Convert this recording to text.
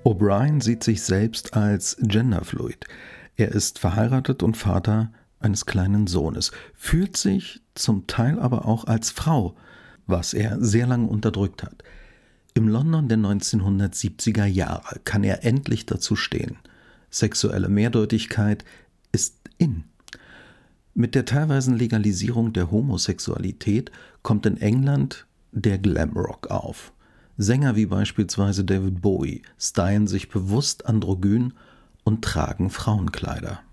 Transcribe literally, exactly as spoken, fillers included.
O'Brien sieht sich selbst als genderfluid. Er ist verheiratet und Vater eines kleinen Sohnes, fühlt sich zum Teil aber auch als Frau, was er sehr lange unterdrückt hat. Im London der neunzehnhundertsiebziger Jahre kann er endlich dazu stehen. Sexuelle Mehrdeutigkeit ist in. Mit der teilweisen Legalisierung der Homosexualität kommt in England der Glamrock auf. Sänger wie beispielsweise David Bowie stylen sich bewusst androgyn und tragen Frauenkleider.